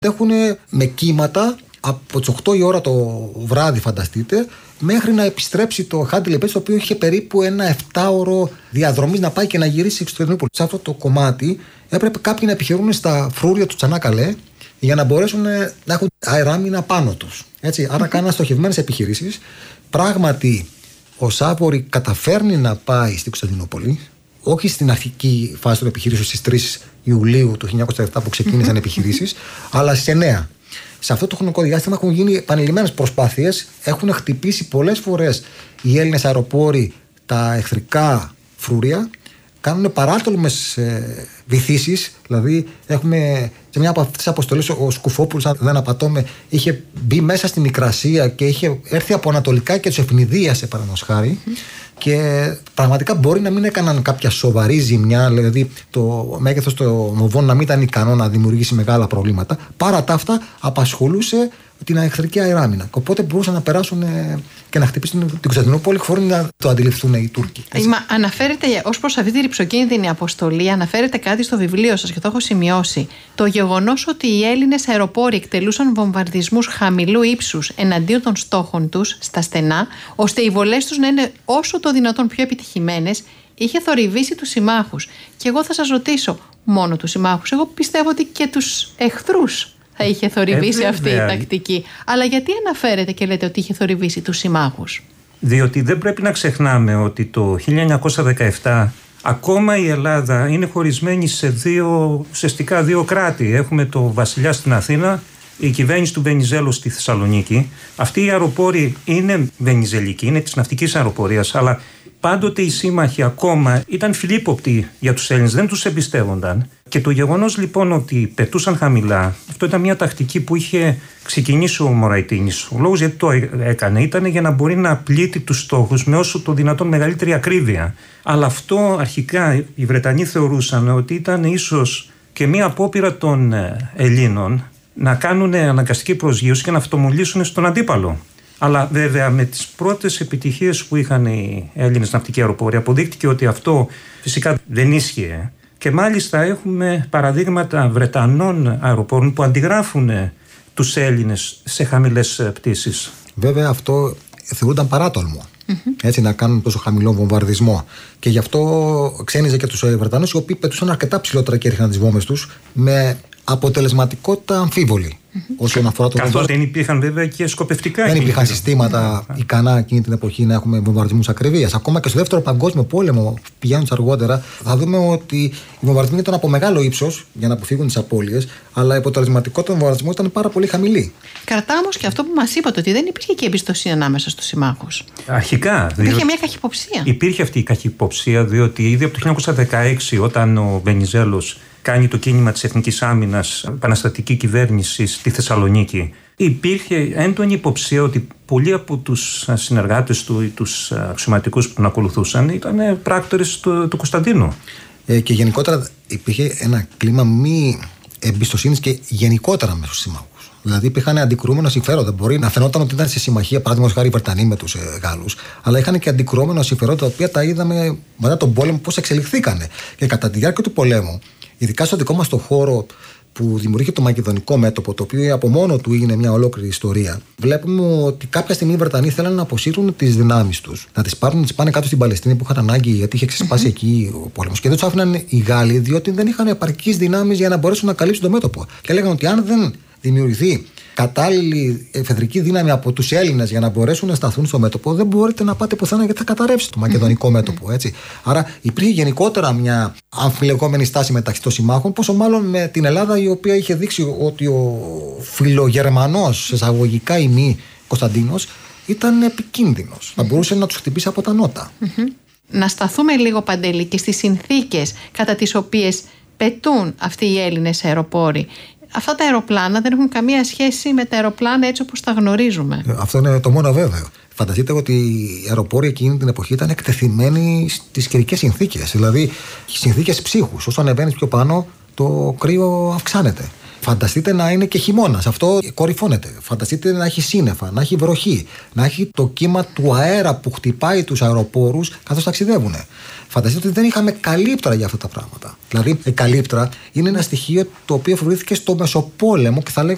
Έχουν με κύματα από τις 8 η ώρα το βράδυ, φανταστείτε, μέχρι να επιστρέψει το Χάντιλ Επέτς, το οποίο είχε περίπου ένα 7ωρο διαδρομής να πάει και να γυρίσει στην Κωνσταντινούπολη. Σε αυτό το κομμάτι έπρεπε κάποιοι να επιχειρούν στα φρούρια του Τσανάκαλε για να μπορέσουν να έχουν αεράμινα πάνω τους. Άρα κάναν στοχευμένες επιχειρήσεις. Πράγματι, ο Σάβορη καταφέρνει να πάει στην Κωνσταντινούπολη, όχι στην αρχική φάση των επιχειρήσεων στις 3 Ιουλίου του 1907 που ξεκίνησαν επιχειρήσεις, αλλά στις 9. Σε αυτό το χρονικό διάστημα έχουν γίνει επανειλημμένες προσπάθειες, έχουν χτυπήσει πολλές φορές οι Έλληνες αεροπόροι τα εχθρικά φρούρια, κάνουν παράτολμες βυθίσεις. Δηλαδή, έχουμε σε μια από αυτές τις αποστολές ο Σκουφόπουλος, αν δεν απατώμε, είχε μπει μέσα στην Μικρασία και είχε έρθει από ανατολικά και τους ευνηδίασε, παραδείγματος χάρη. Και πραγματικά μπορεί να μην έκαναν κάποια σοβαρή ζημιά, δηλαδή το μέγεθος των μοβών να μην ήταν ικανό να δημιουργήσει μεγάλα προβλήματα. Παρά τα αυτά, απασχολούσε την εχθρική αεράμινα. Οπότε μπορούσαν να περάσουν και να χτυπήσουν την Κωνσταντινούπολη χωρίς να το αντιληφθούν οι Τούρκοι. Αναφέρεται ως προς αυτή τη ρυψοκίνητη αποστολή, αναφέρεται κάτι στο βιβλίο σας και το έχω σημειώσει. Το γεγονός ότι οι Έλληνες αεροπόροι εκτελούσαν βομβαρδισμούς χαμηλού ύψους εναντίον των στόχων τους στα στενά, ώστε οι βολές τους να είναι όσο το δυνατόν πιο επιτυχημένες, είχε θορυβήσει τους συμμάχους. Και εγώ θα σας ρωτήσω, μόνο τους συμμάχους? Εγώ πιστεύω ότι και τους εχθρούς θα είχε θορυβήσει αυτή η τακτική. Αλλά γιατί αναφέρετε και λέτε ότι είχε θορυβήσει τους συμμάχους? Διότι δεν πρέπει να ξεχνάμε ότι το 1917 ακόμα η Ελλάδα είναι χωρισμένη σε ουσιαστικά δύο κράτη. Έχουμε το βασιλιά στην Αθήνα, η κυβέρνηση του Βενιζέλου στη Θεσσαλονίκη. Αυτοί οι αεροπόροι είναι βενιζελικοί, είναι της ναυτικής αεροπορίας, αλλά πάντοτε οι σύμμαχοι ακόμα ήταν φιλίποπτοι για τους Έλληνες, δεν τους εμπιστεύονταν. Και το γεγονός λοιπόν ότι πετούσαν χαμηλά, αυτό ήταν μια τακτική που είχε ξεκινήσει ο Μωραϊτίνης. Ο λόγος γιατί το έκανε ήταν για να μπορεί να πλήττει τους στόχους με όσο το δυνατόν μεγαλύτερη ακρίβεια. Αλλά αυτό αρχικά οι Βρετανοί θεωρούσαν ότι ήταν ίσως και μια απόπειρα των Ελλήνων να κάνουν αναγκαστική προσγείωση και να αυτομολύσουν στον αντίπαλο. Αλλά βέβαια με τις πρώτες επιτυχίες που είχαν οι Έλληνες ναυτικοί αεροπόροι αποδείχτηκε ότι αυτό φυσικά δεν ίσχυε. Και μάλιστα έχουμε παραδείγματα Βρετανών αεροπόρων που αντιγράφουν τους Έλληνες σε χαμηλές πτήσεις. Βέβαια αυτό θεωρούνταν παράτολμο. Έτσι, να κάνουν τόσο χαμηλό βομβαρδισμό. Και γι' αυτό ξένιζε και τους Βρετανούς, οι οποίοι πετούσαν αρκετά ψηλότερα και έριχναν τις βόμβες τους με αποτελεσματικότητα αμφίβολη. Όσον αφορά το καθώς δεν υπήρχαν βέβαια και σκοπευτικά. Δεν υπήρχαν συστήματα ικανά εκείνη την εποχή να έχουμε βομβαρδισμούς ακρίβειας. Ακόμα και στο δεύτερο παγκόσμιο πόλεμο, πηγαίνοντας αργότερα, θα δούμε ότι οι βομβαρδισμοί ήταν από μεγάλο ύψος για να αποφύγουν τις απώλειες, αλλά η αποτελεσματικότητα των βομβαρδισμών ήταν πάρα πολύ χαμηλή. Κρατά όμως και αυτό που μας είπατε, ότι δεν υπήρχε και εμπιστοσύνη ανάμεσα στους συμμάχους. Αρχικά. Υπήρχε μια καχυποψία. Υπήρχε αυτή η καχυποψία, διότι ήδη από το 1916, όταν ο Βενιζέλος κάνει το κίνημα της Εθνικής Άμυνας, επαναστατική κυβέρνηση στη Θεσσαλονίκη, υπήρχε έντονη υποψία ότι πολλοί από τους συνεργάτες του ή τους αξιωματικούς που τον ακολουθούσαν ήταν πράκτορες του Κωνσταντίνου. Και γενικότερα υπήρχε ένα κλίμα μη εμπιστοσύνης και γενικότερα μέσα στους συμμάχους. Δηλαδή υπήρχαν αντικρούμενα συμφέροντα. Μπορεί να φαινόταν ότι ήταν σε συμμαχία, παραδείγματος χάρη οι Βρετανοί με τους Γάλλους, αλλά είχαν και αντικρούμενα συμφέροντα, τα οποία τα είδαμε μετά τον πόλεμο πώς εξελιχθήκανε. Και κατά τη διάρκεια του πολέμου, ειδικά στο δικό μας το χώρο που δημιουργήθηκε το μακεδονικό μέτωπο, το οποίο από μόνο του είναι μια ολόκληρη ιστορία, βλέπουμε ότι κάποια στιγμή οι Βρετανοί θέλανε να αποσύρουν τις δυνάμεις τους, να τις πάρουν, να τις πάνε κάτω στην Παλαιστίνη που είχαν ανάγκη, γιατί είχε ξεσπάσει εκεί ο πόλεμος. Και δεν τους άφηναν οι Γάλλοι, διότι δεν είχαν επαρκείς δυνάμεις για να μπορέσουν να καλύψουν το μέτωπο. Και έλεγαν ότι αν δεν δημιουργηθεί κατάλληλη εφεδρική δύναμη από τους Έλληνες για να μπορέσουν να σταθούν στο μέτωπο, δεν μπορείτε να πάτε πουθενά, γιατί θα καταρρεύσει το μακεδονικό μέτωπο. Έτσι. Άρα υπήρχε γενικότερα μια αμφιλεγόμενη στάση μεταξύ των συμμάχων, πόσο μάλλον με την Ελλάδα, η οποία είχε δείξει ότι ο φιλογερμανός, εισαγωγικά ή μη, Κωνσταντίνος ήταν επικίνδυνος. Θα μπορούσε να τους χτυπήσει από τα νότα. Να σταθούμε λίγο, Παντέλη, και στις συνθήκες κατά τις οποίες πετούν αυτοί οι Έλληνες αεροπόροι. Αυτά τα αεροπλάνα δεν έχουν καμία σχέση με τα αεροπλάνα έτσι όπως τα γνωρίζουμε. Αυτό είναι το μόνο βέβαιο. Φανταστείτε ότι οι αεροπόροι εκείνη την εποχή ήταν εκτεθειμένοι στις καιρικές συνθήκες. Δηλαδή, συνθήκες ψύχους. Όσο ανεβαίνεις πιο πάνω, το κρύο αυξάνεται. Φανταστείτε να είναι και χειμώνας. Αυτό κορυφώνεται. Φανταστείτε να έχει σύννεφα, να έχει βροχή, να έχει το κύμα του αέρα που χτυπάει τους αεροπόρους καθώς ταξιδεύουν. Φανταστείτε ότι δεν είχαμε καλύπτρα για αυτά τα πράγματα. Δηλαδή, η καλύπτρα είναι ένα στοιχείο το οποίο φρουρήθηκε στο Μεσοπόλεμο και θα λέγαμε